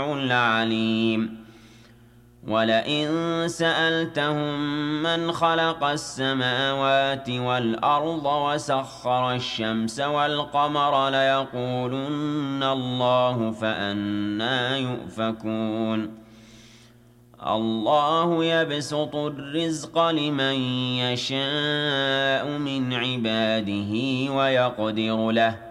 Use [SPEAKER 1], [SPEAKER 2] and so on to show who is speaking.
[SPEAKER 1] العليم ولئن سألتهم من خلق السماوات والأرض وسخر الشمس والقمر ليقولن الله فأنا يؤفكون الله يبسط الرزق لمن يشاء من عباده ويقدر له